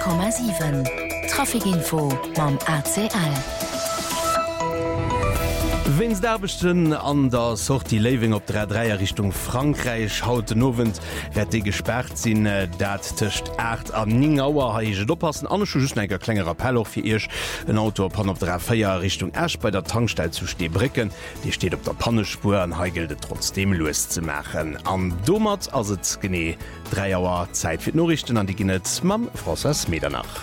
100,7 Trafikinfo mam ACL. Wenns derbechten an der Sorti Living op 3 Richtung Frankreich haut Novent werd de gesperrt sinn dat tcht 8 an Ningauer haige oppassen an Schusneiger klenger Appell fir Ech een Auto pan op 3 Richtung Asch bei der Tankstelle zu Stebricken, die steht op der Pannespur an Heigelde trotzdem loes ze machen. An Domat as et gené 3 Joer Zeit fir Norrichten an die Ginnet mam Frances Medernach.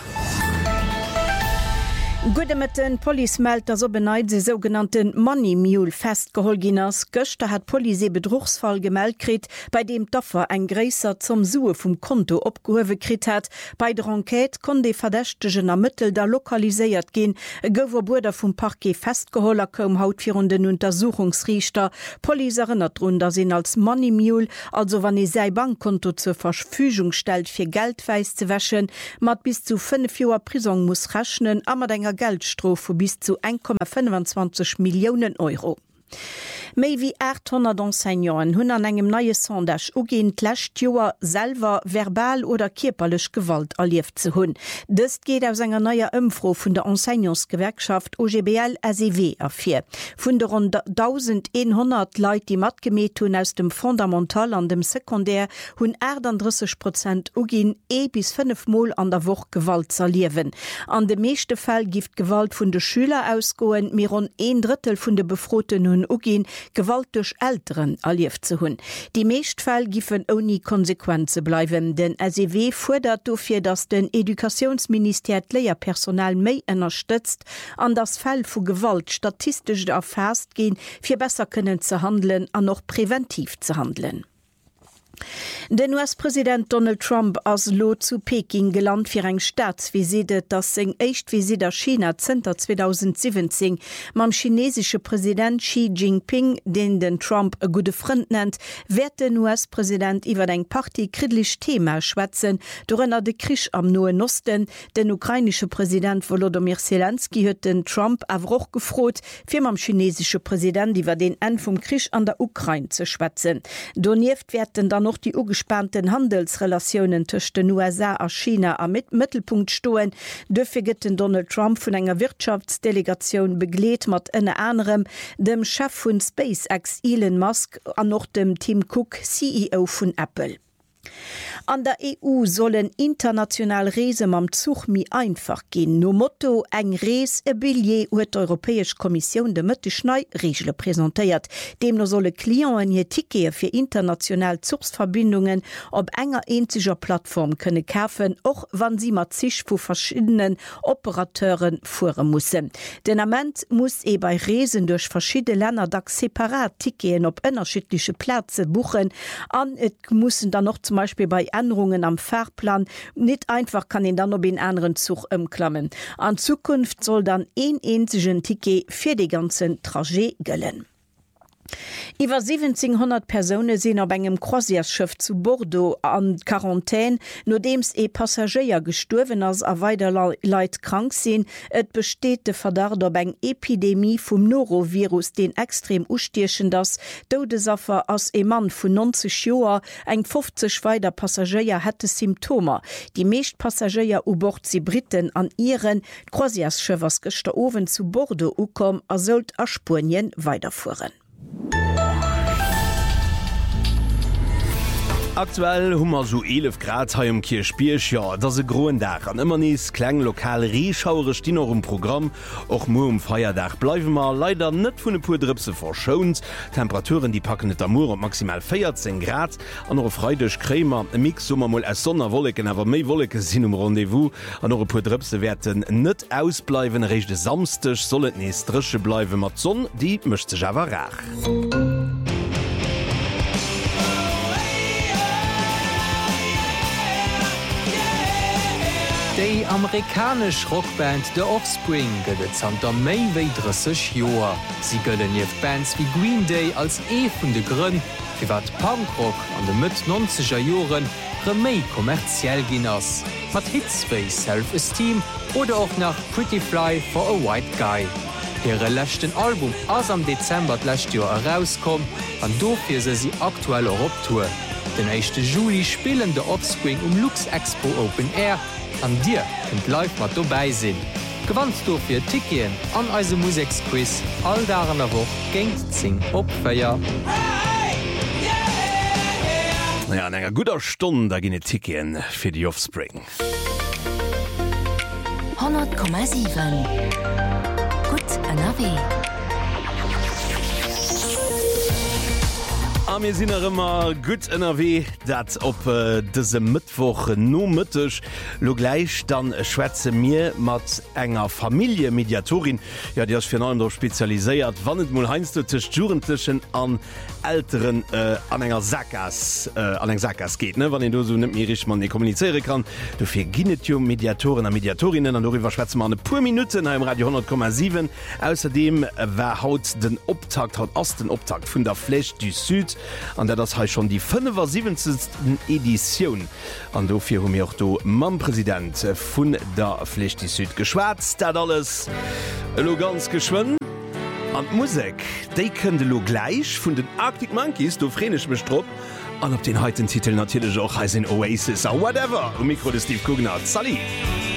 Gudemeten Polimelter so beneit se sogenannten Money Mule festgeholginnners. Göchte hat Poli Bedrugsfall gemeldt krit, bei dem Daffer eng Gräser zum Sue vum Konto opgehowe krit hat. Bei der Enquete kon de verdächtegen Ermittel da lokaliséiert gin. Gower Burder vum Parquet festgeholler kom haut vir den Untersuchungsrichter. Poli erinnert run, da sinn als Money Mule, also wann sei Bankkonto zur Verfügung stellt fir Geldweis ze wäschen, mat bis zu 5 Joer Prison muss rechnen, a mat enger Geldstrofe bis zu 1,25 Millionen Euro. Méi wie 800 Enseignants hunn an engem neue Sondage ugent lächt Joer selber verbal oder kierperlech Gewalt erlieft ze hunn. Dëst geht aus enger neuer Ëmfro vun der Enseignantsgewerkschaft OGBL-SEW afir. Vun der rund 1100 Leiit, die mat gemet hunn aus dem Fundamental an dem Sekundär, hunn 38% ugin bis 5 Mal an der Woche Gewalt zerliewen. An de meeschte Fall gift Gewalt vun de Schüler ausgoen, mir rund 1/3 vun de Befroten hunn ugin Gewalt durch Älteren erlieft zu hunn. Die meeschtfall giffen oni Konsequenze bleiwen, denn SEW fordert dofir, dass den Edukationsminister Lehrpersonal méi unterstützt, an das Fall vu Gewalt statistisch erfasst gehen, fir besser können zu handeln, an noch präventiv zu handeln. Den US-Präsident Donald Trump as Lo zu Peking gelandt fir eng Staatsvisite, das seg Echtvisite a China Zter 2017 mam chinesische Präsident Xi Jinping, den Trump e gute Freund nennt, werd den US-Präsident iwwer eng partykritlich Thema schwätzen, dorennner de Krisch am Noen Osten. Den ukrainische Präsident Volodymyr Zelensky huet den Trump awoch gefrot, fir mam chinesische Präsident iwwer den End vum Krisch an der Ukraine ze schwätzen. Donieft werden dann noch die ugespannten Handelsrelationen zwischen den USA a China am Mittelpunkt stoen. Dëfir gëtt den Donald Trump vun enger Wirtschaftsdelegation begleet mat ënne anderem dem Chef vun SpaceX Elon Musk an noch dem Tim Cook, CEO vun Apple. An der EU sollen international Reesen am Zug mi einfach gehen. No Motto eng Rees e Billet huet d'Europäesch Kommission de Mëttech nei Regelle präsentiert. Demno solle Klienten je Ticket fir international Zugsverbindungen op enger einziger Plattform könne kaufen, och wann sie mat sich vu verschiedenen Operateuren fuhren mussen. Den Amment muss bei Reesen durch verschiedene Länder da separat Ticketen op unterschiedliche Plätze buchen. An et mussen dann noch zum Beispiel bei Änderungen am Fahrplan nicht einfach kann ihn dann ob den anderen Zug umklammen. An Zukunft soll dann ein einzigen Ticket für die ganzen Trajet gelten. Iwer 1700 Personen sind auf engem Croisièreschiff zu Bordeaux an Quarantäne, nodems Passagier gestorben als a weiter Leid krank sind. Et besteht der Verdacht ob eng Epidemie vom Norovirus, den extrem ustierchen das. Todesopfer als Mann von 90 Jahren, eng 50 weiter Passagier hätte Symptome. Die meisten Passagier u Bord sie Briten an ihren Croisièreschiff was gestern oben zu Bordeaux ukom, sollt a Spurien weiterfuhren. Aktuell hummer so 11 Grad ha um Kirchbierch, ja, dat se groen Dach an immer nies kleng lokal Rieschaure Stinner Programm och mo um Feierdach bleiwe mal leider net vun de purdripse verschont. Temperaturen die packen net Amur maximal 14 Grad an eure freudech Krämer Mix sommermoll as Sonnerwolleken awer méi Wolleke sinn um Rendevous an eure purdripse werden net ausbleiwen rechte samstech sollet nees drische bleiwe mat Sonn, die mëchte awer rach. Die amerikasch Rockband The Offspring gëtt an der méi wéi 30 Joer. Sie gëllen jeef Bands wie Green Day als vun de Grënn, fir wat Punkrock an de Mëtt 90er Joren méi kommerziell ginn ass. Mat Hitspace Self-Esteem oder auch nach Pretty Fly for a White Guy. Ihre lächten Album ass am Dezember lächt Joer herauskom, an dofir se sie aktuell op Tour. Den 1. Juli spielen de Offspring Lux Expo Open Air an Dir und live mat vorbei sinn. Gewandt do fir Tikien an eise Musiksquiz all daran der woch géint zing opfeier. Ja, an enger guter Stunde da ginne Tikien fir die Offspring. 100,7 Gut NRW. Wir sind immer gut NRW, dat op dese Mittwoch no mittech lo gleich dann schwätze mir mat enger Familiemediatorin, ja die fir allem spezialisiert, wann et mo heinst du tech Jugendlichen an älteren an enger Sackgas an eng Sackgas geht, ne? Wann du so net mirich man kommuniziere kann, du fir Ginetium Mediatoren an Mediatorinnen an darüber schwätze man pur Minuten im Radio 10,7. Außerdem wer haut den Optakt haut as den Optakt vun der Flèche du Süd. An der das heißt schon die 75. Edition an dofir mir auch do Mann-Präsident vun der Flèche du Süd geschwatzt, dat alles lo ganz geschwonnen. An Musik déi kënde lo gleich vun den Arctic Monkeys do frenisch bestrop an op den heutigen Titel natürlich auch heißen Oasis or whatever. Mikro des Steve Kugner. Salut!